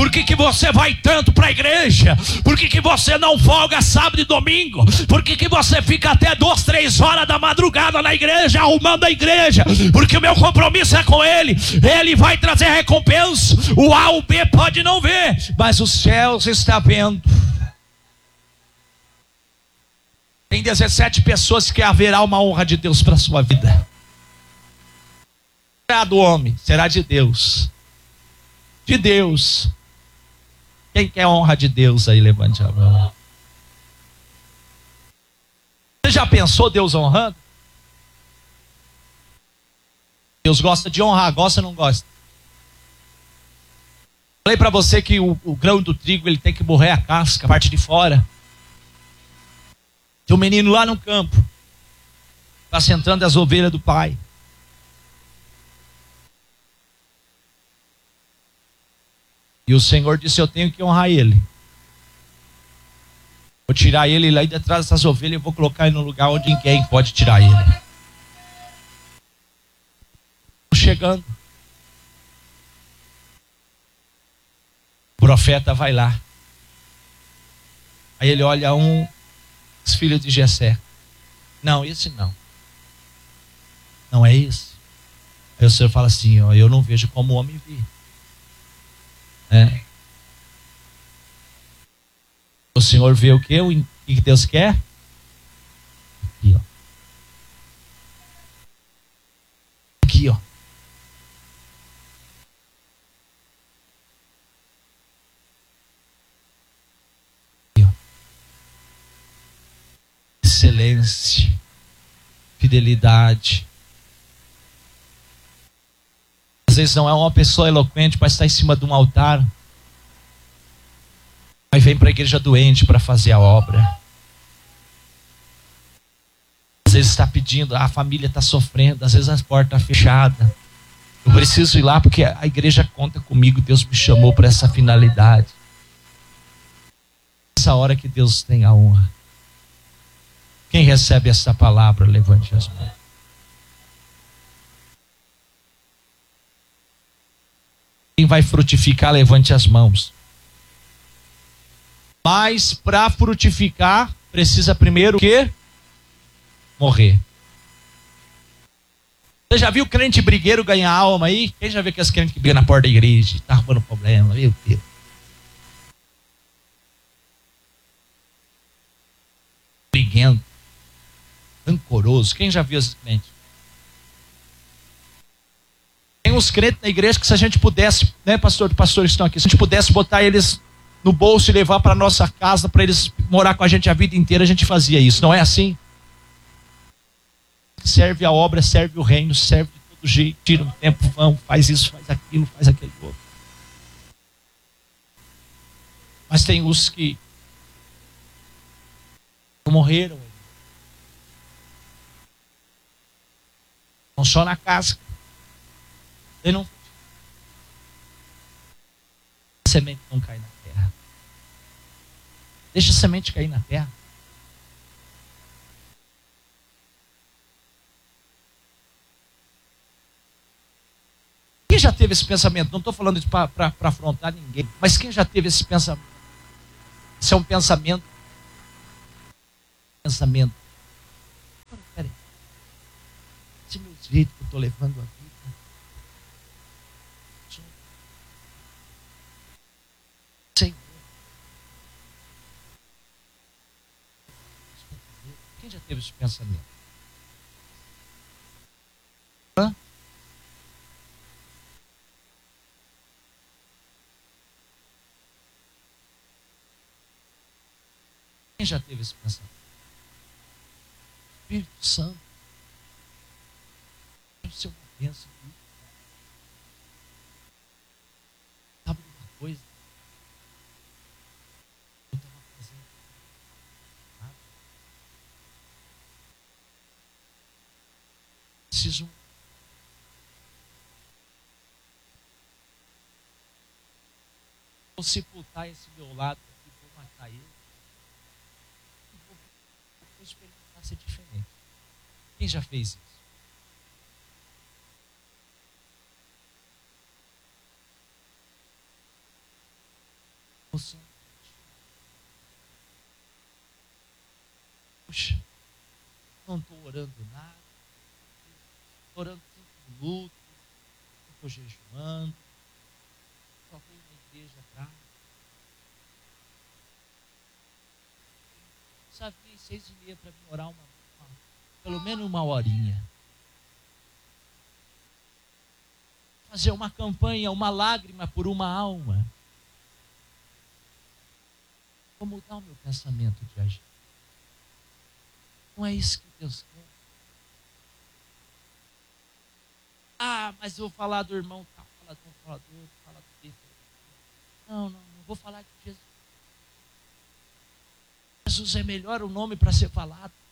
Por que você vai tanto para a igreja? Por que você não folga sábado e domingo? Por que você fica até 2, 3 horas da madrugada na igreja, arrumando a igreja? Porque o meu compromisso é com Ele. Ele vai trazer recompensa. O A, o B pode não ver, mas os céus está vendo. Tem 17 pessoas que haverá uma honra de Deus para a sua vida. Será do homem, será de Deus. De Deus. Quem quer a honra de Deus aí, levante a mão. Você já pensou Deus honrando? Deus gosta de honrar, gosta ou não gosta? Falei para você que o grão do trigo ele tem que morrer a casca, a parte de fora. Tem um menino lá no campo, está sentando as ovelhas do pai. E o Senhor disse: eu tenho que honrar ele. Vou tirar ele lá de trás dessas ovelhas e vou colocar ele no lugar onde ninguém pode tirar ele. Estou chegando. O profeta vai lá. Aí ele olha os filhos de Jessé. Não, esse não. Não é esse. Aí o Senhor fala assim: ó, eu não vejo como o homem vê. O Senhor vê o que? O que Deus quer? Aqui, ó. Aqui, ó. Aqui, ó. Excelência, fidelidade. Às vezes não é uma pessoa eloquente para estar em cima de um altar, mas vem para a igreja doente para fazer a obra. Às vezes está pedindo, a família está sofrendo, às vezes a porta está fechada. Eu preciso ir lá porque a igreja conta comigo, Deus me chamou para essa finalidade. Essa hora que Deus tem a honra. Quem recebe essa palavra, levante as mãos. Quem vai frutificar, levante as mãos. Mas para frutificar, precisa primeiro o quê? Morrer. Você já viu crente brigueiro ganhar alma aí? Quem já viu aqueles crentes que brigam na porta da igreja? Está arrumando problema, meu Deus. Briguento. Rancoroso. Quem já viu esses crentes? Tem uns crentes na igreja que se a gente pudesse, né, pastores estão aqui, se a gente pudesse botar eles no bolso e levar para nossa casa, para eles morar com a gente a vida inteira, a gente fazia isso. Não é assim? Serve a obra, serve o reino, serve de todo jeito, tira um tempo, vão, faz isso, faz aquilo, faz aquele outro. Mas tem os que morreram. Não só na casca. Ele não. A semente não cai na terra. Deixa a semente cair na terra. Quem já teve esse pensamento? Não estou falando isso para afrontar ninguém, mas quem já teve esse pensamento? Isso é um pensamento. Peraí. Esse meu jeito que eu estou levando a vida. Senhor. Quem já teve esse pensamento? Hã? Quem já teve esse pensamento? Espírito Santo. Deve ser uma bênção. Sabe uma coisa? Eu estava fazendo nada. Preciso. Vou sepultar esse meu lado aqui, vou matar ele. Vou experimentar ser diferente. Quem já fez isso? devoção. Puxa, não estou orando nada, estou orando 5 minutos, estou jejuando, só venho na igreja para. Só vim às 6h30 para me orar pelo menos 1 horinha. Fazer uma campanha, uma lágrima por uma alma. Vou mudar o meu pensamento de agir. Não é isso que Deus quer. Ah, mas eu vou falar do irmão tal, falar do falador, falar do bíblico. Não vou falar de Jesus. Jesus é melhor o nome para ser falado.